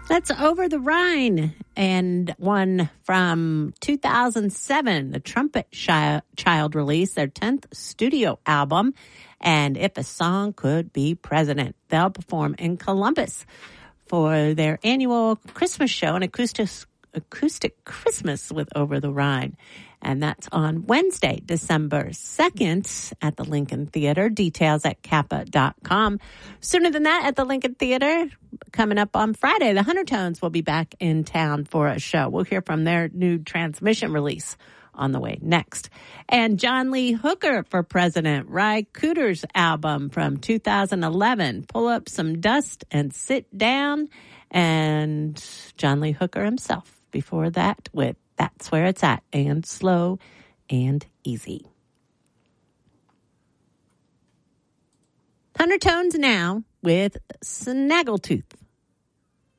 That's Over the Rhine, and one from 2007, the Trumpet Child released their 10th studio album, and If a Song Could Be President. They'll perform in Columbus for their annual Christmas show, an acoustic Christmas with Over the Rhine. And that's on Wednesday, December 2nd at the Lincoln Theater. Details at kappa.com. Sooner than that, at the Lincoln Theater, coming up on Friday, the Huntertones will be back in town for a show. We'll hear from their new Transmission release on the way next. And John Lee Hooker for President. Ry Cooder's album from 2011, Pull Up Some Dust and Sit Down. And John Lee Hooker himself before that with That's Where It's At, and Slow and Easy. Huntertones now with Snaggletooth.